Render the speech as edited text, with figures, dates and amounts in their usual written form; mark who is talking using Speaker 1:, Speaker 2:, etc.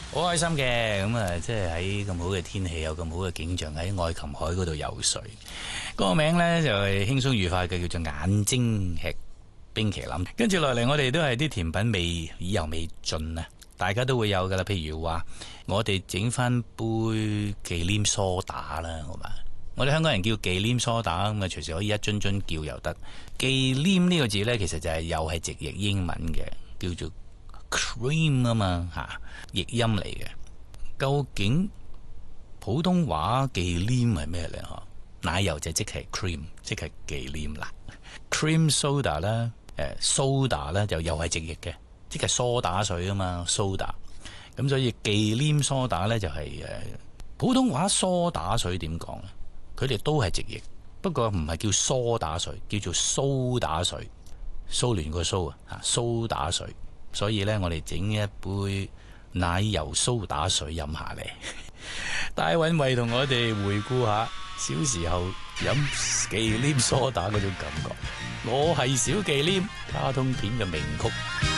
Speaker 1: 好開心嘅，咁啊，即係喺咁好嘅天氣，有咁好嘅景象，喺愛琴海嗰度游水。嗰個名呢就係輕鬆愉快嘅，叫做眼睛吃冰淇淋。跟住落嚟，我哋都係啲甜品味意猶未盡啊！大家都會有噶啦，譬如話我哋整翻杯忌廉梳打啦，好嘛？我哋香港人叫忌廉梳打，咁啊隨時可以一樽樽叫又得。忌廉呢個字呢，其實就係又係直譯英文嘅，叫做 cream 啊嘛，吓譯音嚟嘅。究竟普通話忌廉係咩呢？嗬，奶油就即係 cream， 即係忌廉啦。cream soda 啦，soda 咧就又係直譯嘅，即係梳打水啊嘛，soda。咁所以忌廉梳打呢，就係普通話梳打水點講啊？佢哋都係直譯，不過唔係叫梳打水，叫做蘇打水。蘇聯個蘇啊，蘇打水。所以呢，我哋整一杯奶油蘇打水飲下嚟。大韻慧同我哋回顧下小時候飲忌廉梳打嗰種感覺。我係小忌廉，卡通片嘅名曲。